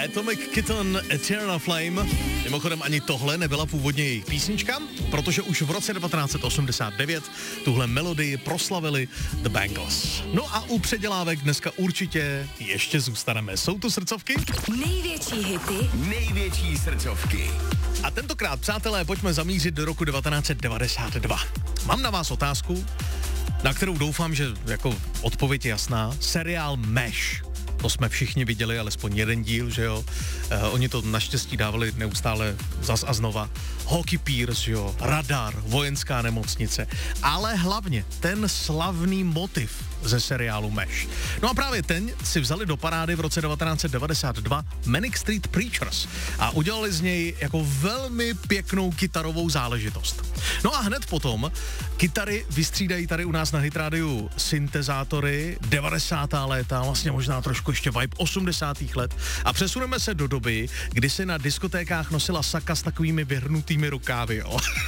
Atomic Kitten, Eternal Flame. Mimochodem ani tohle nebyla původně jejich písnička, protože už v roce 1989 tuhle melodii proslavili The Bangles. No a u předělávek dneska určitě ještě zůstaneme. Jsou tu srdcovky? Největší hity, největší srdcovky. A tentokrát, přátelé, pojďme zamířit do roku 1992. Mám na vás otázku, na kterou doufám, že jako odpověď je jasná. Seriál MASH. To jsme všichni viděli, alespoň jeden díl, že jo. Oni to naštěstí dávali neustále zas a znova. Hawkeye Pierce, že jo. Radar, vojenská nemocnice. Ale hlavně ten slavný motiv ze seriálu MASH. No a právě ten si vzali do parády v roce 1992 Manic Street Preachers a udělali z něj jako velmi pěknou kytarovou záležitost. No a hned potom kytary vystřídají tady u nás na Hit Radiu syntezátory 90. léta, vlastně možná trošku ještě vibe 80. let a přesuneme se do doby, kdy se na diskotékách nosila saka s takovými vyhrnutými rukávy, jo.